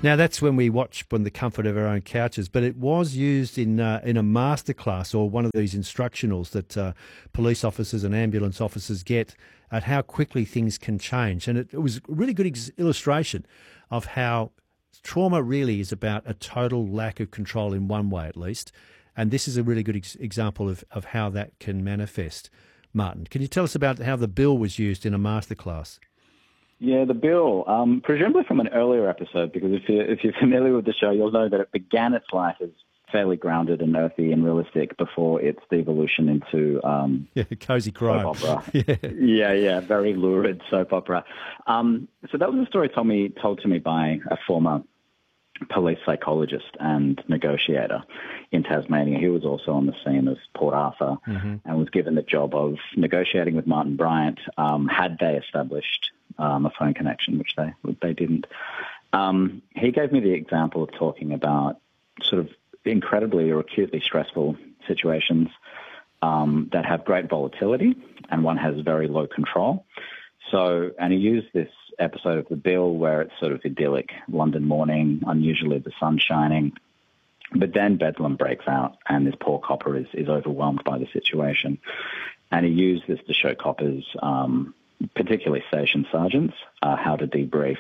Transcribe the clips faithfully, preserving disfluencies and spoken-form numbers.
Now, that's when we watch from the comfort of our own couches, but it was used in uh, in a masterclass or one of these instructionals that uh, police officers and ambulance officers get at how quickly things can change. And it, it was a really good ex- illustration of how trauma really is about a total lack of control in one way, at least. And this is a really good ex- example of, of how that can manifest. Martin, can you tell us about how the bill was used in a masterclass? Yeah, the bill, um, presumably from an earlier episode, because if you're, if you're familiar with the show, you'll know that it began its life as fairly grounded and earthy and realistic before its devolution into um, yeah, cozy crime. Soap opera. yeah. yeah, yeah, very lurid soap opera. Um, so that was a story told me told to me by a former police psychologist and negotiator in Tasmania. He was also on the scene of Port Arthur mm-hmm. and was given the job of negotiating with Martin Bryant um, had they established um, a phone connection, which they they didn't. Um, he gave me the example of talking about sort of incredibly or acutely stressful situations um, that have great volatility and one has very low control. So, and he used this episode of The Bill where it's sort of idyllic London morning, unusually the sun shining, but then bedlam breaks out and this poor copper is, is overwhelmed by the situation. And he used this to show coppers, um, particularly station sergeants, uh, how to debrief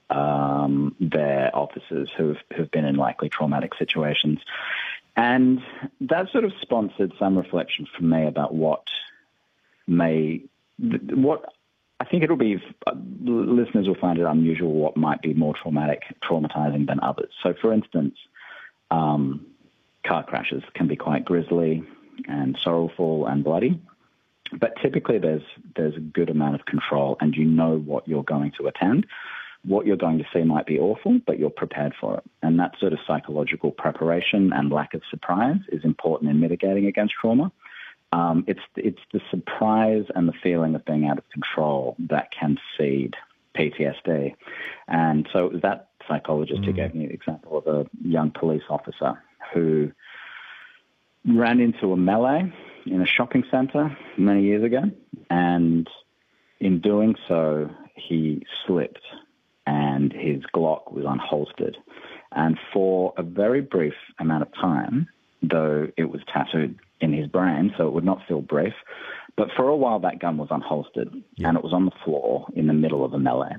um, their officers who've, who've been in likely traumatic situations. And that sort of sponsored some reflection from me about what may, what I think it'll be, uh, listeners will find it unusual what might be more traumatic, traumatizing than others. So, for instance, um, car crashes can be quite grisly and sorrowful and bloody, but typically there's there's a good amount of control and you know what you're going to attend. What you're going to see might be awful, but you're prepared for it. And that sort of psychological preparation and lack of surprise is important in mitigating against trauma. Um, it's it's the surprise and the feeling of being out of control that can seed P T S D. And so it was that psychologist mm. who gave me the example of a young police officer who ran into a melee in a shopping centre many years ago. And in doing so, he slipped and his Glock was unholstered. And for a very brief amount of time, though it was tattooed in his brain, so it would not feel brief. But for a while, that gun was unholstered, yeah. and it was on the floor in the middle of a melee.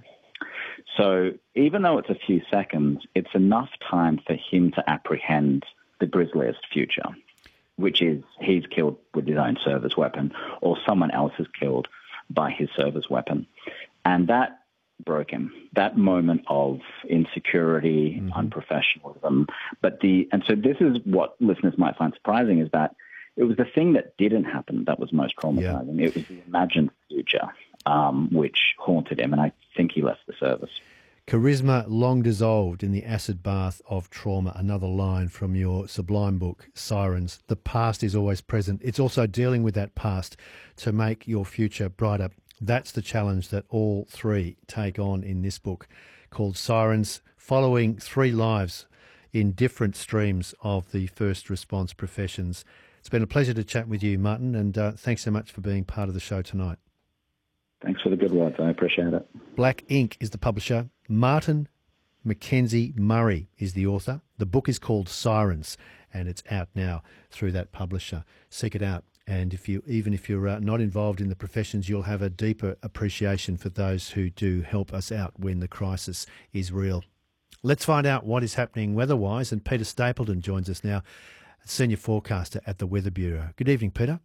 So even though it's a few seconds, it's enough time for him to apprehend the grisliest future, which is he's killed with his own service weapon or someone else is killed by his service weapon. And that broke him, that moment of insecurity, mm-hmm. unprofessionalism. But the and so this is what listeners might find surprising is that it was the thing that didn't happen that was most traumatizing. Yeah. It was the imagined future, um, which haunted him, and I think he left the service. Charisma long dissolved in the acid bath of trauma. Another line from your sublime book, Sirens. The past is always present. It's also dealing with that past to make your future brighter. That's the challenge that all three take on in this book called Sirens, following three lives in different streams of the first response professions. It's been a pleasure to chat with you, Martin, and uh, thanks so much for being part of the show tonight. Thanks for the good words. I appreciate it. Black Ink is the publisher. Martin Mackenzie Murray is the author. The book is called Sirens, and it's out now through that publisher. Seek it out. And if you, even if you're uh, not involved in the professions, you'll have a deeper appreciation for those who do help us out when the crisis is real. Let's find out what is happening weather-wise. And Peter Stapleton joins us now, Senior Forecaster at the Weather Bureau. Good evening, Peter.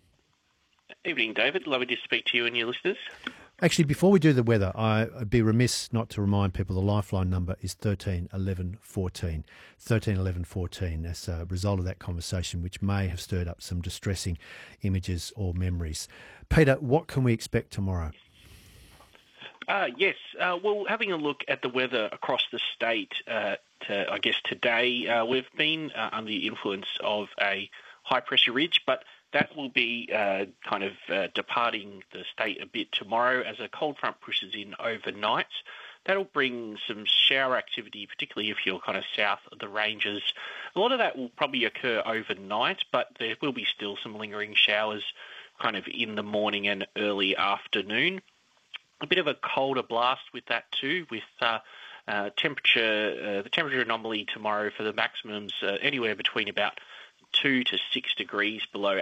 Evening, David. Lovely to speak to you and your listeners. Actually, before we do the weather, I'd be remiss not to remind people the Lifeline number is thirteen eleven fourteen. thirteen eleven fourteen as a result of that conversation, which may have stirred up some distressing images or memories. Peter, what can we expect tomorrow? Uh, yes, uh, well, having a look at the weather across the state, uh, to, I guess today, uh, we've been uh, under the influence of a high-pressure ridge, but that will be uh, kind of uh, departing the state a bit tomorrow as a cold front pushes in overnight. That'll bring some shower activity, particularly if you're kind of south of the ranges. A lot of that will probably occur overnight, but there will be still some lingering showers kind of in the morning and early afternoon. A bit of a colder blast with that too, with uh, Uh, temperature, uh, the temperature anomaly tomorrow for the maximums uh, anywhere between about two to six degrees below